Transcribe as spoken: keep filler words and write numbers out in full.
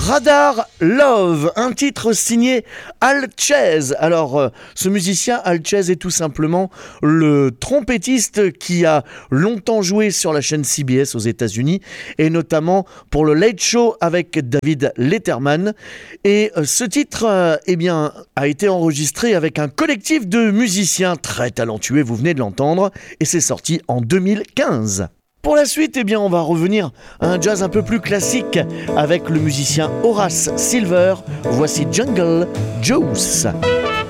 Radar Love, un titre signé Al Chase. Alors, euh, ce musicien, Al Chase, est tout simplement le trompettiste qui a longtemps joué sur la chaîne C B S aux États-Unis, et notamment pour le Late Show avec David Letterman. Et euh, ce titre euh, eh bien, a été enregistré avec un collectif de musiciens très talentueux, vous venez de l'entendre, et c'est sorti en deux mille quinze. Pour la suite, eh bien, on va revenir à un jazz un peu plus classique avec le musicien Horace Silver. Voici Jungle Juice.